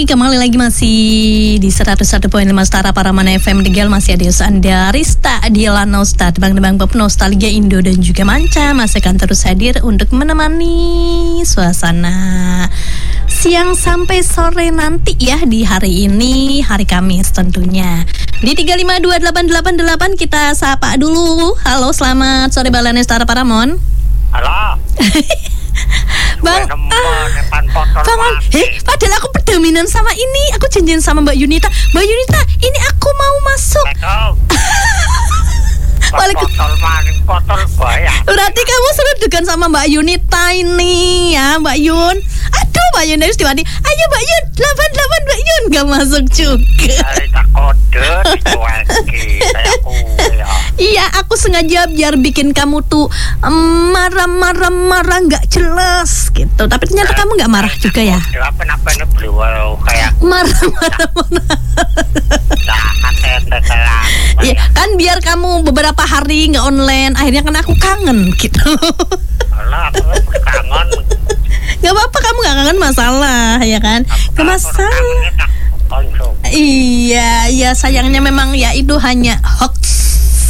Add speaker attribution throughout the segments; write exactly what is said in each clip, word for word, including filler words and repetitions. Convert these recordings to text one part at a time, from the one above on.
Speaker 1: Kembali lagi masih di seratus satu koma lima Setara Paramana F M Tegal. Masih ada Anda Rista Adiela Nostad, Bang-bang Pop Nostalgia Indo dan juga Manca masih akan terus hadir untuk menemani suasana siang sampai sore nanti ya, di hari ini, hari Kamis tentunya. Di tiga lima dua delapan delapan delapan kita sapa dulu. Halo, selamat sore Balane Setara Paramon.
Speaker 2: Halo.
Speaker 1: Bang, ah, Bang, eh, padahal aku berdaminan sama ini, aku janjian sama Mbak Yunita. Mbak Yunita, ini aku mau masuk. Waalaikumsalam. Berarti kamu serudukan sama Mbak Yunita ini ya, Mbak Yun. Aduh, Mbak Yun harus diwani. Ayo Mbak Yun, delapan delapan Mbak Yun gak masuk juga. Iya, aku sengaja biar bikin kamu tuh um, marah-marah-marah nggak jelas gitu. Tapi ternyata kamu nggak marah juga ya? Marah-marah-marah. Iya, kan biar kamu beberapa hari nggak online, akhirnya kan aku kangen gitu.
Speaker 2: Kangen.
Speaker 1: Gak apa-apa, kamu gak kangen masalah ya kan? Gak masalah. Iya, ya sayangnya memang ya itu hanya hoax.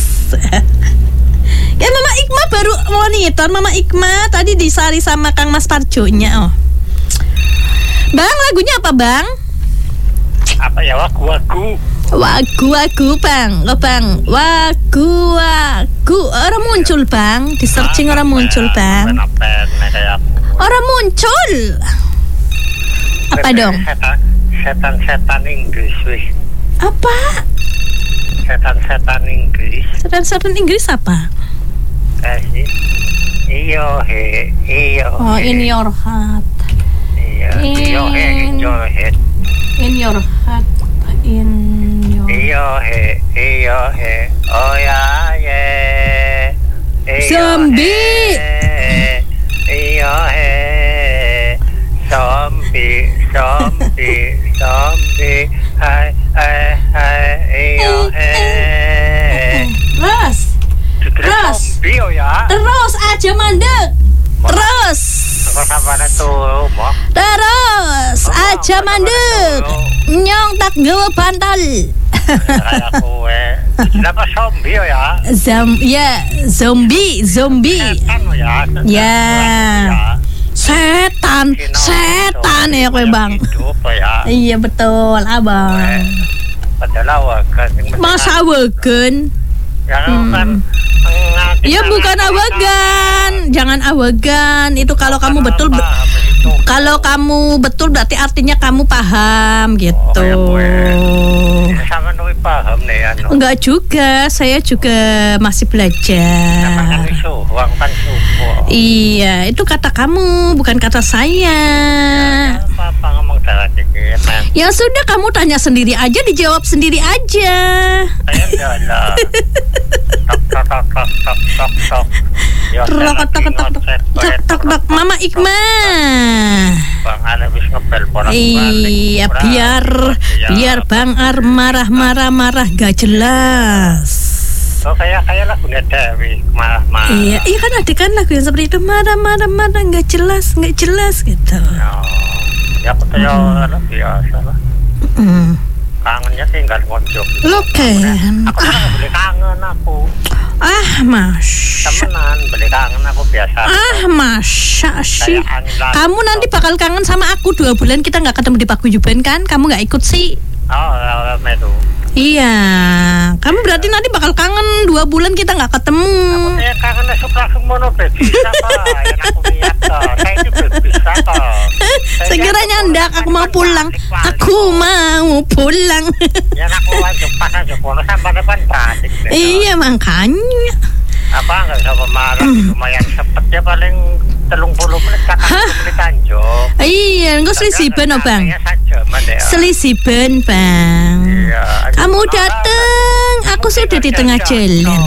Speaker 1: Ya Mama Ikma baru monitor, Mama Ikma tadi disari sama Kang Mas Parjonya. Oh, Bang, lagunya apa Bang?
Speaker 2: Apa ya, wagu-wagu.
Speaker 1: Wagu-wagu Bang, oh Bang, wagu-wagu. Orang muncul Bang, di searching orang muncul Bang. Orang muncul. Apa dong?
Speaker 2: Setan-setan Inggris wih.
Speaker 1: Apa?
Speaker 2: Setan-setan Inggris.
Speaker 1: Setan-setan Inggris apa?
Speaker 2: Eh sih. Iyo he, iyo.
Speaker 1: Oh, in your heart.
Speaker 2: Iya, iyo he, in your head.
Speaker 1: In your heart, in your.
Speaker 2: Iyo he, iyo he. Oh ya ye.
Speaker 1: Zombie.
Speaker 2: Iyo he. Zombie, zombie, zombie. Hai, hai, hai. Iyo he.
Speaker 1: Terus. Terus.
Speaker 2: Zombie oh ya.
Speaker 1: Terus aja mandek. Terus.
Speaker 2: Terus apa tuh, Mo?
Speaker 1: Terus aja mandek. Nyong tak gawa bantal.
Speaker 2: Kayak kue. Kenapa zombie oh ya?
Speaker 1: Zom, ya, zombie, zombie.
Speaker 2: Setan oh ya.
Speaker 1: Ya. Setan, setan ya kowe Bang. Iya betul, Abang.
Speaker 2: Padahal awagan.
Speaker 1: Masa awagan? Hmm. Ya bukan awagan, jangan awagan. Itu kalau kamu betul, be- kalau kamu betul berarti artinya kamu paham gitu.
Speaker 2: Sama Nui paham nih ya.
Speaker 1: Enggak juga, saya juga masih belajar. Iya, itu kata kamu, bukan kata saya.
Speaker 2: Apa ngomong salah dikit.
Speaker 1: Ya sudah, kamu tanya sendiri aja, dijawab sendiri aja.
Speaker 2: Saya jalan. Tok tok tok tok tok tok.
Speaker 1: Tok tok tok tok tok tok. Mama Ikma.
Speaker 2: Bang Ar habis ngebel bolak-balik.
Speaker 1: Iya, biar biar Bang Ar marah-marah-marah gak jelas.
Speaker 2: Oh kayak kayak lagunya Dewi marah-marah.
Speaker 1: Iya, iya kan ada kan lagu yang seperti itu, marah-marah-marah gak jelas, gak jelas gitu.
Speaker 2: Oh, ya aku tuh ya biasa lah. Kangennya tinggal ngojok.
Speaker 1: Lo kan?
Speaker 2: Aku kan nggak boleh kangen aku.
Speaker 1: Ah, mas.
Speaker 2: Temenan, boleh kangen aku biasa.
Speaker 1: Ah, masa sih. Kamu nanti bakal kangen sama aku dua bulan kita nggak ketemu di Paguyuban kan? Kamu nggak ikut sih?
Speaker 2: Oh, itu.
Speaker 1: Iya, kamu berarti nanti bakal kangen dua bulan kita nggak ketemu.
Speaker 2: Aku saya kangen suka semono bisa toh, yang aku lihat toh. Saya itu bisa toh.
Speaker 1: Segera nyandak, aku mau pulang. Aku mau pulang.
Speaker 2: Ya aku wajib pas aja kono sampai depan balik.
Speaker 1: Iya makanya.
Speaker 2: Apa nggak bisa pemarah? Lumayan cepet ya, paling telung puluh menit kata menit anjok.
Speaker 1: Iya, enggak selisiben oh Bang. Selisiben Bang.
Speaker 2: Iya,
Speaker 1: kamu datang, aku sudah di tengah jalan.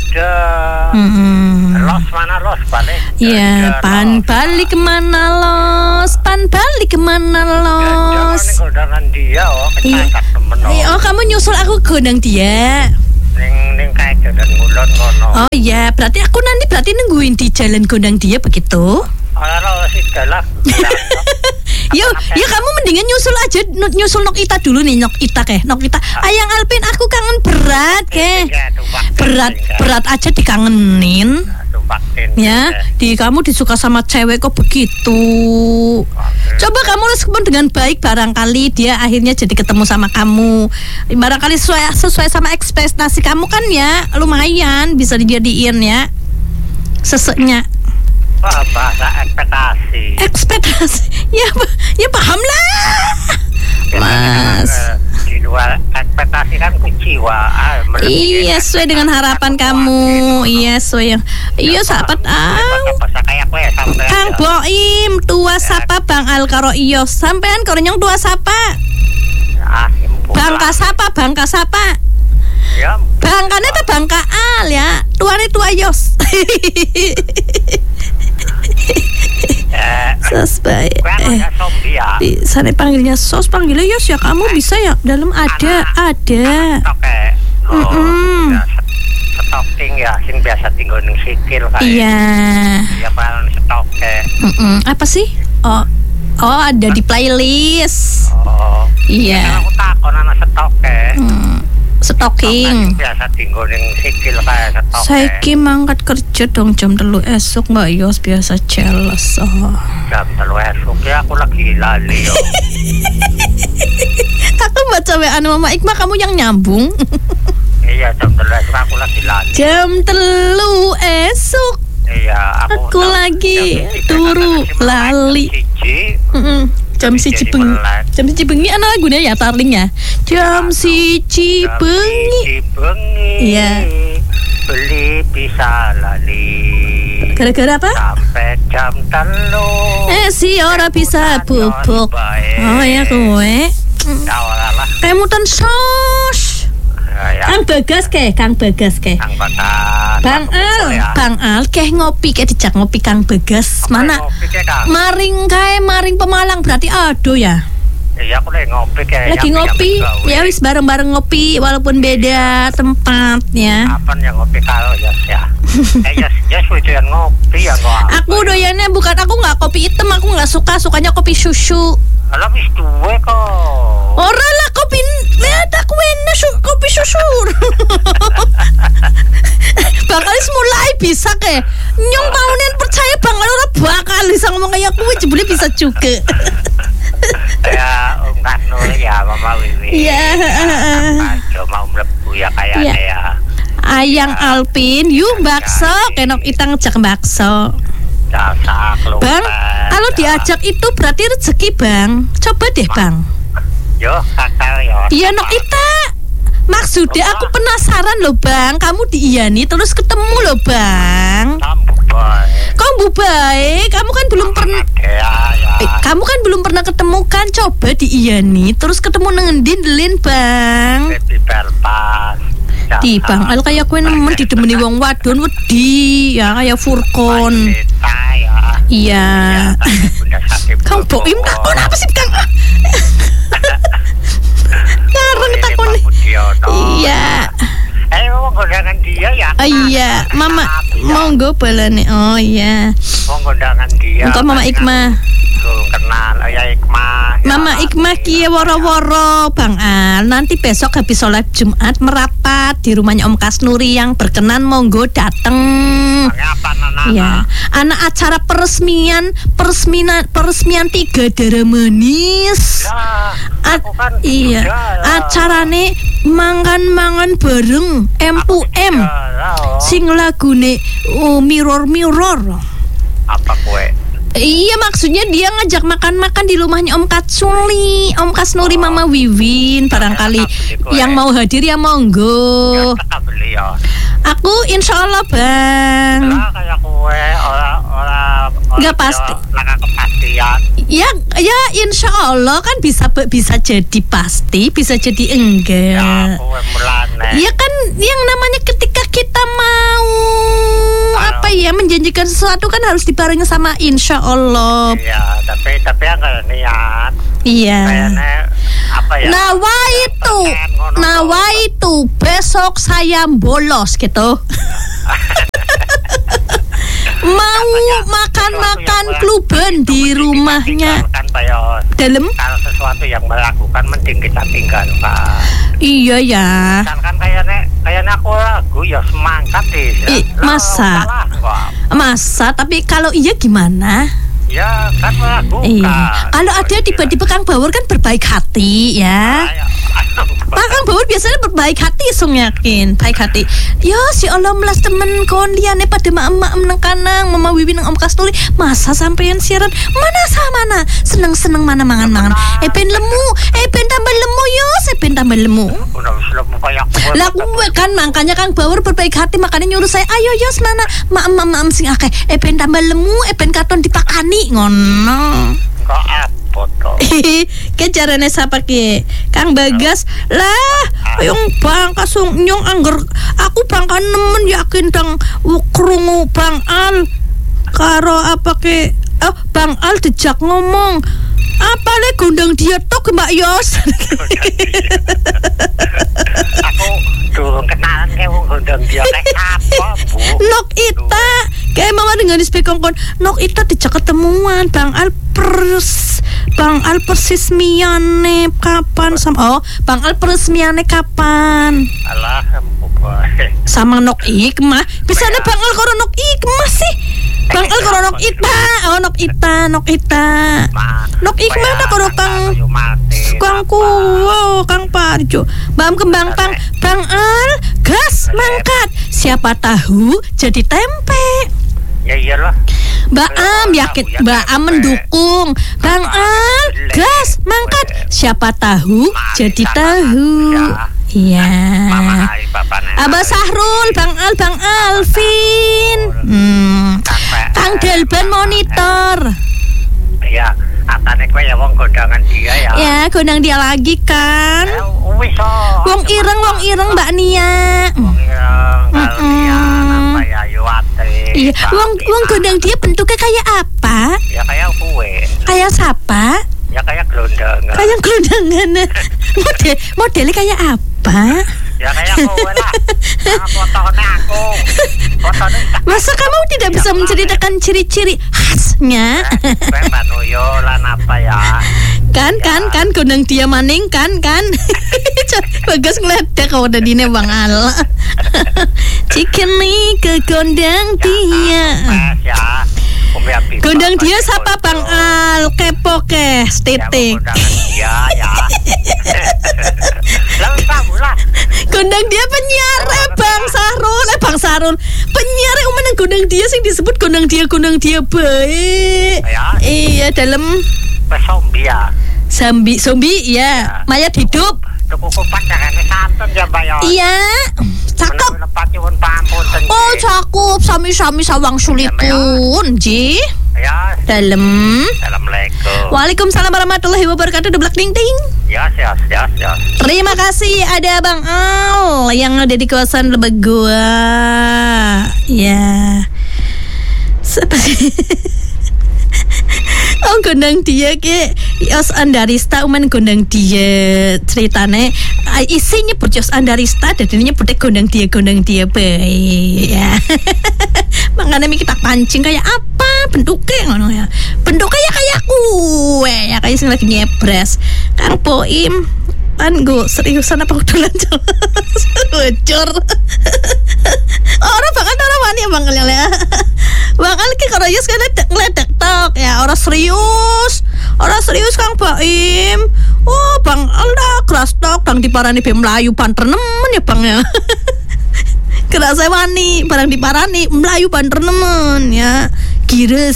Speaker 2: Hmm. Los mana los balik?
Speaker 1: Iya, pan balik kemana los? Pan balik kemana los?
Speaker 2: Gondangan dia, oh kecangkat temen.
Speaker 1: Oh kamu nyusul aku gondang dia.
Speaker 2: Ning ning kayak jalan ngulon ngono.
Speaker 1: Oh iya, berarti aku nanti berarti nungguin di jalan gondang dia begitu?
Speaker 2: Kalau sih galak.
Speaker 1: Yo, ya kamu mendingan nyusul aja, nyusul Nokita dulu nih, Nokita keh, Nokita. Ayang Alpin, aku kangen berat keh. Berat, berat aja dikangenin. Ya, di kamu disuka sama cewek kok begitu. Coba kamu respon dengan baik, barangkali dia akhirnya jadi ketemu sama kamu. Barangkali sesuai sesuai sama ekspektasi kamu kan ya, lumayan bisa dijadiin ya. Seseknya.
Speaker 2: Wah, bahasa ekspektasi.
Speaker 1: Ekspektasi, ya, ya paham lah, Mas.
Speaker 2: Di luar ekspektasi kan kecewa.
Speaker 1: Iya, sesuai dengan harapan kamu. Iya, sesuai. Iya, sahabat. Ah, Kang Boim, tua sapa Bang Al karo iyo. Sampean karo nyong tua sapa. Bangka sapa, Bangka sapa.
Speaker 2: Ya.
Speaker 1: Bangkane ta Bangka Al ya. Tuane tua yos. Sos baik. Eh, di sana panggilnya sos, panggilnya yos ya. Kamu bisa ya. Dalam ada, ada.
Speaker 2: Oh, stalking ya, sing biasa tinggal ning sikil kayak.
Speaker 1: Iya.
Speaker 2: Iya, paling stalking.
Speaker 1: Apa sih? Oh, oh ada di playlist.
Speaker 2: Oh.
Speaker 1: Iya.
Speaker 2: Aku takon anak stalking.
Speaker 1: Hmm. Stalking.
Speaker 2: Biasa tinggal ning sikil kayak stalking.
Speaker 1: Saiki mangkat kerja dong jam telu esok Mbak Yos, biasa jealous. Oh.
Speaker 2: Jam telu esok ya aku lagi lali yo.
Speaker 1: Aku baca W A Mama Ikma, kamu yang nyambung.
Speaker 2: Iya, jam telu esok aku lagi lali.
Speaker 1: Jam telu esok.
Speaker 2: Iya, aku,
Speaker 1: aku lagi turu lali. Jam siji bengi. Jam siji bengi ana lagune ya Tarling ya. Jam siji bengi. Iya.
Speaker 2: Beli bisa lali.
Speaker 1: Gara-gara apa?
Speaker 2: Sampai jam telu.
Speaker 1: Eh si ora bisa bubuk. Oh ya kowe. Kemutan sos. Kang Bagas ke, Kang Bagas ke.
Speaker 2: Kang Bagas.
Speaker 1: Bang Al, Bang Al keh ngopi ke dijak ngopi Kang Bagas. Mana? Maring kae, maring Pemalang berarti aduh ya.
Speaker 2: Iya, aku lagi ngopi kayak.
Speaker 1: Lagi ngopi. Ya wis bareng-bareng ngopi walaupun beda tempat ya.
Speaker 2: Apa yang ngopi kalau ya ya. Eh ya, ya sudah ngopi ya kok.
Speaker 1: Aku doyannya bukan, aku nggak kopi hitam, aku nggak suka, sukanya kopi susu.
Speaker 2: Alah wis duwe kok.
Speaker 1: Ora lah kopi, lihat aku enak su, kopi susu. Bang Alis mulai bisa ke. Nyong tahunan percaya Bang Alis ora bakal bisa ngomong kayak aku, jebule bisa juga.
Speaker 2: Ya, enggak nol ya Mama Wiwi.
Speaker 1: Iya,
Speaker 2: Ayo mau mlebu ya kayaknya ya.
Speaker 1: Ayang Alpin, yuk bakso, kenok itang ngejak bakso. Bang, kalau diajak itu berarti rezeki Bang. Coba deh Bang.
Speaker 2: Yo, kakak yo.
Speaker 1: Iya nok ita. Maksudnya aku penasaran loh Bang, kamu diiyani terus ketemu loh Bang. Kamu baik, kamu kan belum pernah. Eh, kamu kan belum pernah ketemu kan, coba diiyani terus ketemu nengendin delin Bang.
Speaker 2: Di Belpas.
Speaker 1: Di Bang, al kayak kue nemen didemeni wong wadon wedi ya kayak Furkon. Iya. Kang Boim takon apa sih Kang? Karena takon. Iya.
Speaker 2: Eh, mau kondangan dia ya?
Speaker 1: Oh iya, Mama monggo balane. Oh iya.
Speaker 2: Mau kondangan dia.
Speaker 1: Untuk Mama Ikma.
Speaker 2: Kenal ya Ikma.
Speaker 1: Mama Ikma kiye woro-woro Bang Al. Nanti besok habis sholat Jumat merapat di rumahnya Om Kasnuri yang berkenan, monggo dateng. Iya. Anak acara peresmian peresmian peresmian tiga darah manis.
Speaker 2: Ya,
Speaker 1: At,
Speaker 2: kan
Speaker 1: iya. Acarane mangan-mangan bareng M U M. Sing lagune oh, mirror mirror.
Speaker 2: Apa kue?
Speaker 1: Iya, maksudnya dia ngajak makan-makan di rumahnya Om Katsuli, Om Kasnuri, oh. Mama Wiwin, barangkali yang mau hadir ya monggo.
Speaker 2: Ya,
Speaker 1: aku insya Allah Bang.
Speaker 2: Lah kayak kue orang-orang
Speaker 1: nggak pasti.
Speaker 2: Nggak kepastian.
Speaker 1: Ya, ya insya Allah kan bisa bisa jadi pasti, bisa jadi enggak.
Speaker 2: Ya, kue mulane.
Speaker 1: Ya kan yang namanya ketika kita mau apa ya menjanjikan sesuatu kan harus dibarengi sama insya Allah.
Speaker 2: Iya, tapi tapi enggak niat.
Speaker 1: Iya.
Speaker 2: Kayaknya apa ya?
Speaker 1: Nawa itu, nawa itu besok saya bolos gitu. mau makan-makan kluben di rumahnya dalam.
Speaker 2: Kalau sesuatu yang melakukan mending kita tinggalkan.
Speaker 1: Iya ya.
Speaker 2: Misalkan kayaknya kayaknya aku lagu ya semangkat deh.
Speaker 1: I, masa masa tapi kalau iya gimana?
Speaker 2: Ya kan lagu.
Speaker 1: Iya. Kalau ada tiba-tiba Kang Bawor kan berbaik hati ya. Pak Kang Bawor biasanya berbaik hati, sung yakin baik hati. Ya si Allah melas temen kon liane pada mak-mak meneng kanang mama wiwi nang om kasturi. Masa sampean siaran mana sama mana seneng-seneng mana mangan-mangan. Eh ben lemu, eh ben tambah lemu yo, saya ben tambah lemu. Lah gue kan makanya Kang Bawor berbaik hati makanya nyuruh saya ayo yos nana mak-mak sing akeh. Eh ben tambah lemu, eh ben katon dipakani ngono.
Speaker 2: Kok apa to?
Speaker 1: Kejarane sapa ki? Kang Bagas. Lah, yung Bang kasung nyong angger aku bangka nemen yakin dang krungu Bang Al karo apa ke oh Bang Al dijak ngomong apa le gondang dia tok Mbak Yos.
Speaker 2: Aku durung kenalan kayak wong gondang dia kayak apa Bu?
Speaker 1: Nok Ita kayak mama dengan dispekongkon Nok Ita dijak ketemuan Bang Al pers Bang Al peresmiane kapan sama oh Bang Al peresmiane kapan?
Speaker 2: Alah
Speaker 1: sama Nok Ikmah bisa ada Bang Al karo Nok Ikmah sih. Bang Al karo Nok Ita oh Nok Ita Nok Ita Nok Ikmah dah karo Kang Kang Kuwo Kang Parjo Bam kembang pang Bang Al gas mangkat siapa tahu jadi tempe.
Speaker 2: Ya iyalah.
Speaker 1: Mbak Am yakin Mbak Am mendukung Bang Al gas mangkat siapa tahu jadi tahu. Iya. Abah Sahrul Bang Al Bang Alvin hmm. Kang Delban monitor.
Speaker 2: Ya katanya kue ya wong gondangan dia ya.
Speaker 1: Ya gondang dia lagi kan. Wong ireng wong ireng Mbak Nia.
Speaker 2: Wong ireng kalau dia apa ya Yuwate.
Speaker 1: Iya, wong wong gondang dia bentuknya kayak apa?
Speaker 2: Ya kayak kue.
Speaker 1: Kayak siapa?
Speaker 2: Ya kayak gelondangan.
Speaker 1: Kayak gelondangan. Model modelnya kayak apa?
Speaker 2: Ya kayak kue lah. Fotonya aku. Fotonya.
Speaker 1: Masa kamu tidak bisa menceritakan ciri-ciri khasnya?
Speaker 2: Mbak Nuyo lan apa ya?
Speaker 1: Kan kan kan gondang dia maning kan kan. Bagus ngledek kau udah dine Bang Al. Chicken nih ke gondang dia.
Speaker 2: Ya.
Speaker 1: Gondang dia siapa Bang Al? Kepo ke titik.
Speaker 2: Ya ya. Lalu kamu lah.
Speaker 1: Gondang dia penyiar eh, Bang Sarul eh Bang Sarul penyiar yang mana gondang dia sing disebut gondang dia gondang dia baik.
Speaker 2: Ya.
Speaker 1: Iya dalam
Speaker 2: zombie ya.
Speaker 1: Zombie zombie ya. Mayat hidup.
Speaker 2: Tuku pacarane santun ya Mbak ya.
Speaker 1: Iya. Cakep. Oh cakep sami-sami sawang sulipun ji.
Speaker 2: Ya.
Speaker 1: Dalam.
Speaker 2: Assalamualaikum.
Speaker 1: Waalaikumsalam warahmatullahi wabarakatuh. Deblak ding ding.
Speaker 2: Ya, ya, ya, ya.
Speaker 1: Terima kasih ada Bang Al yang ada di kawasan Lebak gua. Ya. Seperti oh gondang dia ke Yos Andarista uman gondang dia ceritane isinya Yos Andarista dadine nyebutnya gondang dia gondang dia bae ya. Makanya kita pancing kayak apa bentuknya ngono ya. Bentuknya ya kayak kue ya kayak sing lagi nyebres. Kang Poim kan gue seriusan apa udah lancar bocor orang banget orang mana ya Bang Lele Bang Alki kalau Yus kan ngeledak tok ya orang serius orang serius Kang Poim oh Bang Alda keras tok dang diparani be Melayu panter nemen ya Bang ya kerasa wani barang diparani Melayu panter nemen ya gires.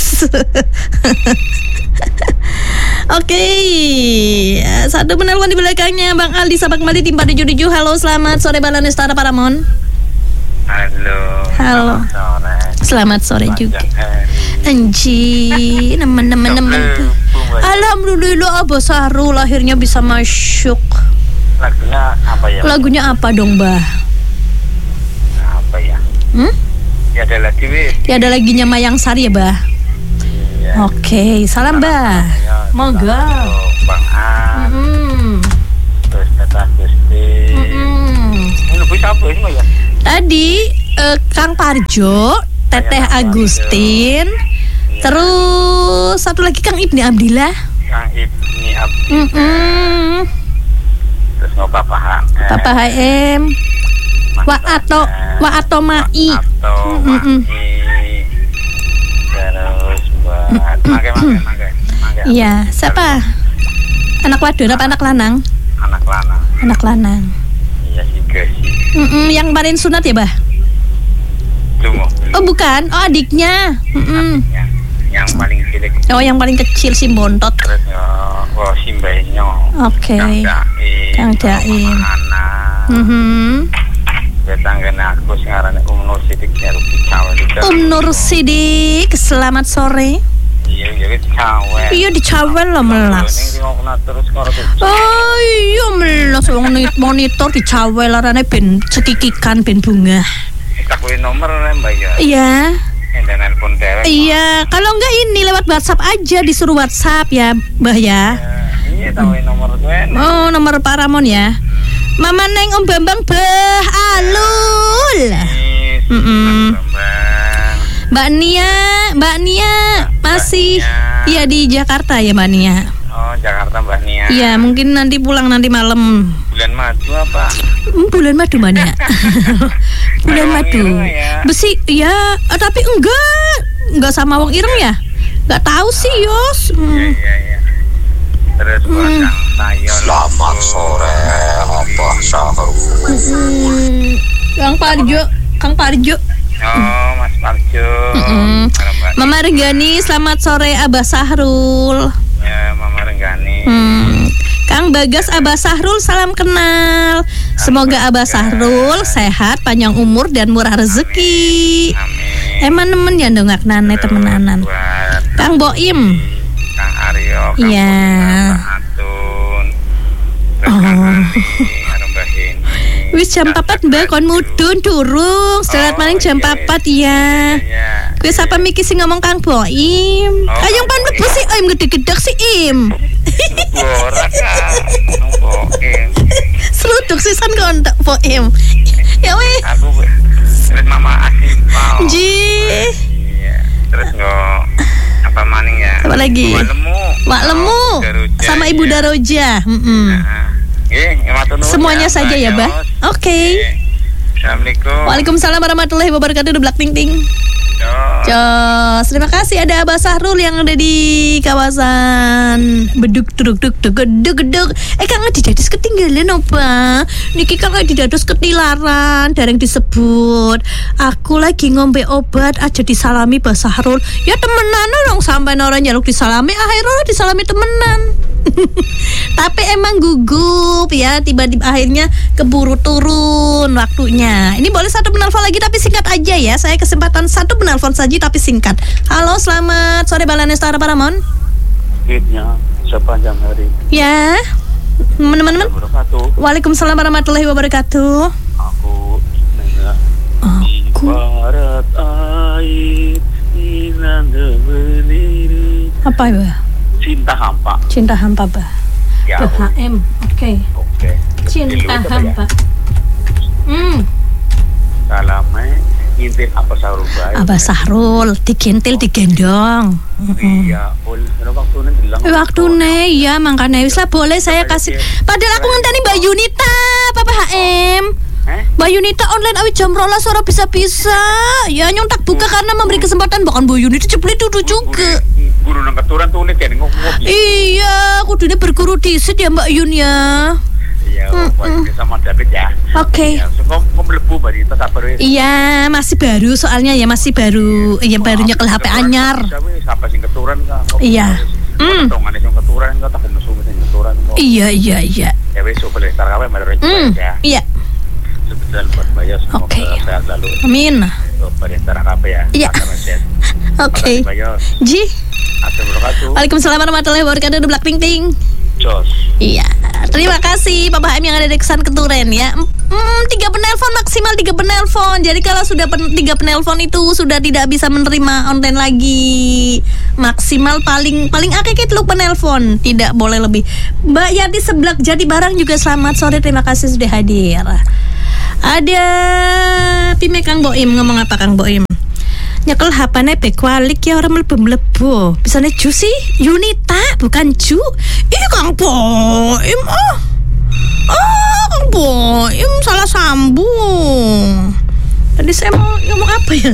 Speaker 1: Oke, okay. Satu penelpon di belakangnya Bang Aldi Sabak Mali di empat tujuh tujuh. Halo, selamat sore Balan Nestara Paramon.
Speaker 2: Halo.
Speaker 1: Halo. Selamat sore, selamat sore juga. Anji, nemen-nemen nemen. Alhamdulillah Abah Sahrul akhirnya bisa masuk.
Speaker 2: Lagunya apa ya?
Speaker 1: Lagunya apa dong, Bah?
Speaker 2: Apa ya?
Speaker 1: Hmm?
Speaker 2: Ya ada lagi, weh.
Speaker 1: Ya ada laginya Mayang Sari ya, Bah? Ya. Oke, okay. Salam, Bah. Monggo.
Speaker 2: Bang An. Mm-hmm. Terus Tata Gusti.
Speaker 1: Mm-hmm.
Speaker 2: Ini lebih apa ini ya?
Speaker 1: Tadi uh, Kang Parjo Teteh Agustin.
Speaker 2: Ya.
Speaker 1: Terus satu lagi Kang Ibni Abdillah.
Speaker 2: Kang Ibni Abdillah.
Speaker 1: Mm-mm.
Speaker 2: Terus mau Bapak H M.
Speaker 1: Bapak H M. Wa atau Wa atau Mai.
Speaker 2: Atau Mai. Terus buat mangke mangke mangke.
Speaker 1: Iya, siapa? Anak wadon apa anak lanang?
Speaker 2: Anak lanang.
Speaker 1: Anak lanang.
Speaker 2: Iya sih guys.
Speaker 1: Mm-mm, yang kemarin sunat ya, Bah?
Speaker 2: Belum.
Speaker 1: Oh, bukan. Oh, adiknya. Mm-mm.
Speaker 2: Ya, yang paling cilik.
Speaker 1: Oh, yang paling kecil si bontot.
Speaker 2: Terus oh si Mbahnya.
Speaker 1: Oke.
Speaker 2: Kang Jaim.
Speaker 1: Kang Jaim.
Speaker 2: Anak.
Speaker 1: Mhm.
Speaker 2: Tetanggane aku sing arane Um Nur Sidik nyaruk di Cawel itu.
Speaker 1: Um Nur Sidik, selamat sore.
Speaker 2: Iya, iya di Cawel.
Speaker 1: Iya di Cawel lah melas.
Speaker 2: Ning ngono terus karo.
Speaker 1: Oh iya melas wong monitor di Cawel arane ben cekikikan ben bunga.
Speaker 2: Tak kuwi nomor Mbak ya.
Speaker 1: Iya.
Speaker 2: Dan nelpon dewek.
Speaker 1: Iya, kalau enggak ini lewat WhatsApp aja, disuruh WhatsApp ya, Mbah ya.
Speaker 2: Iya, tahu nomor gue.
Speaker 1: Oh, nomor Pak Ramon ya. Mama Neng Om Bambang Bah Alul. Mm-mm. Mbak Nia, Mbak Nia masih iya di Jakarta ya Mbak Nia.
Speaker 2: Oh, Jakarta Mbak Nia.
Speaker 1: Iya, mungkin nanti pulang nanti malam.
Speaker 2: Bulan madu apa?
Speaker 1: Bulan madu Mbak Nia. Bulan madu. Besi ya, tapi enggak, enggak sama wong ireng ya. Enggak tahu sih, Yos.
Speaker 2: Iya, iya, iya. Terus buat Kang Tayo.
Speaker 3: Selamat sore, Abah Sahrul.
Speaker 1: Kang Parjo, Kang Parjo.
Speaker 2: Oh, Mas Parjo.
Speaker 1: Mm-mm. Mama Renggani, selamat sore Abah Sahrul.
Speaker 2: Ya, Mama Renggani.
Speaker 1: Hmm. Kang Bagas Abah Sahrul, salam kenal. Semoga Abah Sahrul sehat, panjang umur dan murah rezeki.
Speaker 2: Amin.
Speaker 1: Emang nemen ya dongak nane temenanan. Kang Boim.
Speaker 2: Kang Aryo, Kang
Speaker 1: Iya.
Speaker 2: Atun.
Speaker 1: Oh.
Speaker 2: Ini.
Speaker 1: Wis jam papat Mbak kon mudun durung. Selat
Speaker 2: Oh,
Speaker 1: maling jam
Speaker 2: iya,
Speaker 1: papat ya.
Speaker 2: Iya.
Speaker 1: Kuwi sapa miki sing ngomong Kang Boim?
Speaker 2: Oh,
Speaker 1: Ayo pan mlebu si Im gede-gedek si Im.
Speaker 2: Ora kan. Boim.
Speaker 1: Seruduk sisan kontak Boim. Ya weh.
Speaker 2: Aku terus Mama Asim. Wow.
Speaker 1: Ji.
Speaker 2: Iya. Terus nggak apa maning ya?
Speaker 1: Apa lagi?
Speaker 2: Wak Lemu.
Speaker 1: Wak Lemu
Speaker 2: Oh, Daroja,
Speaker 1: sama Ibu
Speaker 2: iya.
Speaker 1: Daroja. Mm-mm.
Speaker 2: Nah, Nggih, matur nuwun
Speaker 1: Semuanya
Speaker 2: ya,
Speaker 1: saja ya,
Speaker 2: Mbak
Speaker 1: Bah.
Speaker 2: Yos.
Speaker 1: Oke.
Speaker 2: Nggih. Assalamualaikum.
Speaker 1: Waalaikumsalam warahmatullahi wabarakatuh. Blak ting ting.
Speaker 2: Yo.
Speaker 1: Jos, terima kasih ada Abah Sahrul yang ada di kawasan beduk duduk duk duk duk duk. Eh Kang Adidados ketinggalan apa? Niki Kang Adidados ketilaran, dereng disebut. Aku lagi ngombe obat aja disalami Abah Sahrul. Ya temenan dong sampai orang nyaluk disalami, akhirnya disalami temenan. Tapi emang gugup ya, tiba-tiba akhirnya keburu turun waktunya. Ini boleh satu penelpon lagi tapi singkat aja ya. Saya kesempatan satu penelpon saja tapi singkat. Halo, selamat sore Balanesta Paramon.
Speaker 2: Hidupnya sepanjang hari.
Speaker 1: Ya, teman-teman.
Speaker 2: Wabarakatuh.
Speaker 1: Waalaikumsalam warahmatullahi wabarakatuh.
Speaker 2: Aku nengah
Speaker 1: Aku
Speaker 2: barat air inanda berdiri.
Speaker 1: apa ya?
Speaker 2: Cinta hampa.
Speaker 1: Cinta hampa bah.
Speaker 2: Ya.
Speaker 1: H M. Oke.
Speaker 2: Oke.
Speaker 1: Cinta
Speaker 2: Dulu,
Speaker 1: hampa. Hmm.
Speaker 2: Salamnya intin apa Sahrul bae.
Speaker 1: Abah Sahrul digentil digendong.
Speaker 2: Iya, ul waktunya bilang.
Speaker 1: Waktune ya makanya wis lah boleh saya kasih. Padahal aku ngenteni Mbak Yunita, Papa H M.
Speaker 2: Eh?
Speaker 1: Mbak Yunita online awit jam rolas ora bisa-bisa. Ya nyontak buka karena memberi kesempatan bahkan Mbak Yunita cepet duduk juga.
Speaker 2: Guru nang keturunan tuh nih kayak ngomong.
Speaker 1: Iya, kudunya berguru disit ya Mbak Yun ya.
Speaker 2: Iya, mm sama David ya.
Speaker 1: Oke.
Speaker 2: Ya, so, kok melebu bari itu sabar wis.
Speaker 1: Iya, masih baru soalnya ya masih baru. Iya, baru nyekel H P anyar.
Speaker 2: Siapa sing keturunan ka?
Speaker 1: Iya. Hmm.
Speaker 2: Tongane sing keturunan ka tak musuh sing keturunan kok.
Speaker 1: Iya, iya, iya.
Speaker 2: Ya wis sok boleh tar kawe baru
Speaker 1: Hmm.
Speaker 2: ya.
Speaker 1: Iya.
Speaker 2: Sebetulnya buat bayar semoga
Speaker 1: Oke.
Speaker 2: sehat selalu.
Speaker 1: Amin.
Speaker 2: Perintah kape ya.
Speaker 1: Iya. Oke. Ji.
Speaker 2: Assalamualaikum.
Speaker 1: Waalaikumsalam warahmatullahi wabarakatuh. Blak ting ting.
Speaker 2: Jos.
Speaker 1: Iya, terima kasih Bapak M yang ada di Kesan Keturen ya. Hmm, tiga penelpon maksimal tiga penelpon. Jadi kalau sudah pen, tiga penelpon itu sudah tidak bisa menerima online lagi. Maksimal paling paling akeh lu penelpon, tidak boleh lebih. Mbak Yati Seblak Jati Barang juga selamat sore, terima kasih sudah hadir. Ada Pime Kang Boim, ngomong apa Kang Boim? nyekel H P-ne bekwalik ya orang mlebu-mlebu. Bisane Ju sih? Yunita bukan Ju. Ih Kang Boim. Oh. Oh, Kang Boim salah sambung. Tadi saya mau ngomong apa ya?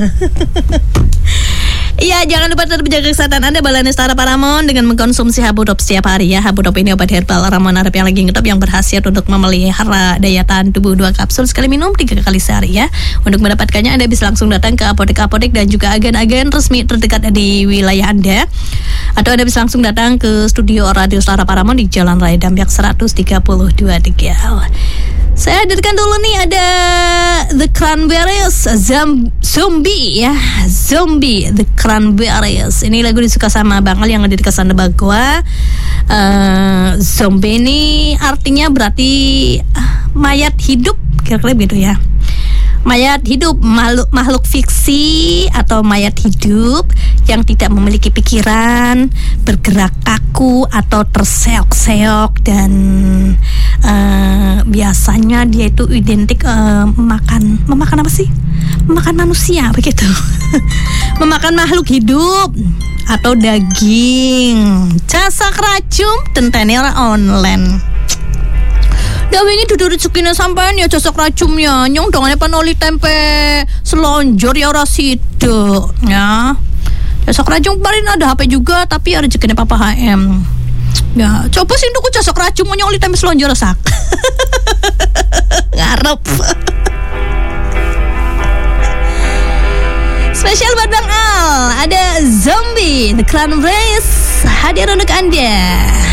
Speaker 1: Iya, jangan lupa tetap jaga kesehatan Anda. Balai Nestara Paramon dengan mengkonsumsi Habudop setiap hari ya. Habudop ini obat herbal ramuan Arab yang lagi ngetop yang berkhasiat untuk memelihara daya tahan tubuh. Dua kapsul sekali minum tiga kali sehari ya. Untuk mendapatkannya Anda bisa langsung datang ke apotek-apotek dan juga agen-agen resmi terdekat di wilayah Anda. Atau Anda bisa langsung datang ke studio Radio Nestara Paramon di Jalan Raya Dampiak seratus tiga puluh dua Tegal. Saya hadirkan dulu nih ada The Cranberries, Zam- Zombie ya, Zombie, The Cranberries. Ini lagu disuka sama Bang Ali yang ada di Kesana Bagua. uh, Zombie ini artinya berarti uh, mayat hidup, kira-kira gitu ya. Mayat hidup, makhluk, makhluk fiksi atau mayat hidup yang tidak memiliki pikiran, bergerak kaku atau terseok-seok dan uh, biasanya dia itu identik uh, memakan, memakan apa sih? Memakan manusia begitu. Memakan makhluk hidup atau daging. Casak racun tentenir online. Dawingi dudu rezekine sampean ya jasa racumnya. Nyong dongane panoli tempe selonjor ya ora sido ya. Jasa racum kemarin ada H P juga tapi ada rezekine Papa H M. Ya, coba sih tuku jasa racum nyong oli tempe selonjor sak. Ngarep. Spesial buat Bang Al, ada Zombie The Cranberries hadir untuk Anda.